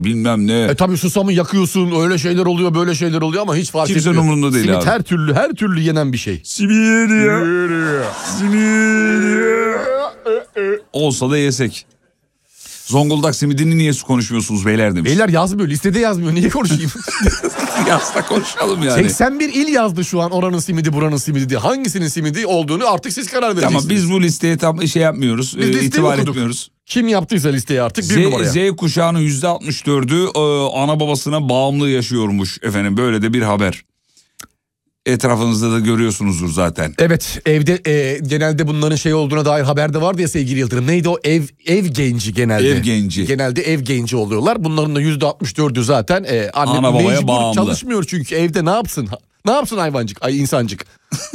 bilmem ne. Tabii susamı yakıyorsun, öyle şeyler oluyor, böyle şeyler oluyor ama hiç fark etmiyor. Kimsenin umurunda değil simit abi. her türlü yenen bir şey. Simit. Olsa da yesek. Zonguldak simidini niye konuşmuyorsunuz beyler demiş. Beyler yazmıyor, listede yazmıyor, niye konuşayım? Yazsa konuşalım yani. 81 il yazdı şu an, oranın simidi buranın simidi diye. Hangisinin simidi olduğunu artık siz karar vereceksiniz. Ama biz bu listeye tam şey yapmıyoruz. İtibar etmiyoruz. Kim yaptıysa listeyi artık bir numaraya. Z kuşağının %64'ü ana babasına bağımlı yaşıyormuş efendim. Böyle de bir haber. Etrafınızda da görüyorsunuzdur zaten. Evet, evde genelde bunların şey olduğuna dair haber de vardı ya sevgili Yıldırım. Neydi o? Ev genci genelde. Ev genci. Genelde ev genci oluyorlar. Bunların da %64'ü zaten ana babaya mecbur bağımlı. çalışmıyor çünkü evde ne yapsın? Ne yapsın hayvancık? Ay insancık.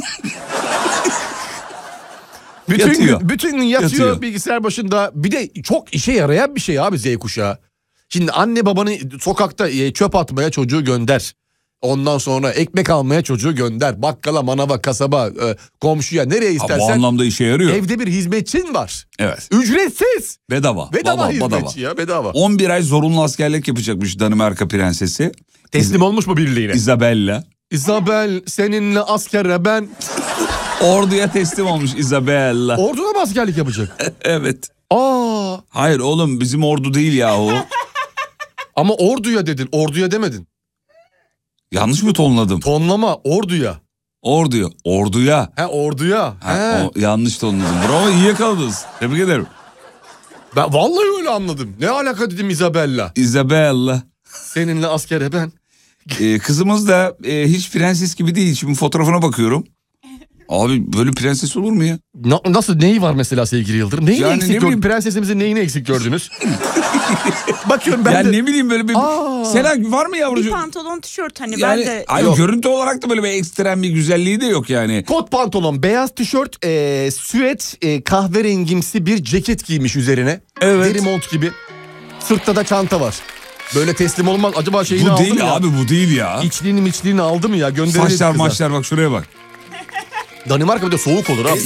Bütün gün yatıyor bilgisayar başında. Bir de çok işe yarayan bir şey abi Z kuşağı. Şimdi anne babanı sokakta çöp atmaya çocuğu gönder. Ondan sonra ekmek almaya çocuğu gönder. Bakkala, manava, kasaba, komşuya, nereye istersen. Bu anlamda işe yarıyor. Evde bir hizmetçin var. Evet. Ücretsiz. Bedava. Bedava hizmetçi ya, bedava. 11 ay zorunlu askerlik yapacakmış Danimarka prensesi. Teslim olmuş mu birliğine? Isabella. Isabel seninle askere ben. Orduya teslim olmuş Isabella. Orduda mı askerlik yapacak? Evet. Aa. Hayır oğlum, bizim ordu değil yahu. Ama orduya dedin, orduya demedin. Yanlış mı tonladım? Tonlama, orduya. Orduya. Orduya. Yanlış tonladım. Bravo, iyi yakaladınız. Tebrik ederim. Ben vallahi öyle anladım. Ne alaka dedim Isabella. Isabella. Seninle askere ben. Kızımız da hiç prenses gibi değil. Şimdi fotoğrafına bakıyorum. Abi böyle prenses olur mu ya? Nasıl, neyi var mesela sevgili Yıldırım? Neyini yani eksik gördünüz? Prensesimizin neyini eksik gördünüz? Bakıyorum ben yani de. ne bileyim böyle bir... Selen var mı yavrucuğum? Bir pantolon, tişört hani yani, ben de... Hayır, görüntü olarak da böyle bir ekstrem bir güzelliği de yok yani. Kot pantolon, beyaz tişört, süet, kahverengimsi bir ceket giymiş üzerine. Evet. Deri mont gibi. Sırtta da çanta var. Böyle teslim olmaz. Acaba şeyini aldı mı ya? Bu değil abi, bu değil ya. İçliğini aldı mı ya? Gönderelim Saçlar kıza. maçlar bak şuraya bak. Danimarka bir de soğuk olur abi.